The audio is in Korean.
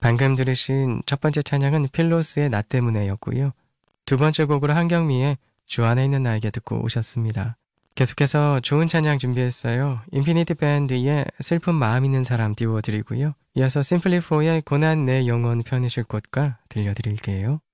방금 들으신 첫 번째 찬양은 필로스의 나 때문에였고요. 두 번째 곡으로 한경미의 주 안에 있는 나에게 듣고 오셨습니다. 계속해서 좋은 찬양 준비했어요. 인피니티 밴드의 슬픈 마음 있는 사람 띄워드리고요. 이어서 심플리4의 고난 내 영혼 편히 쉴 곳과 들려드릴게요.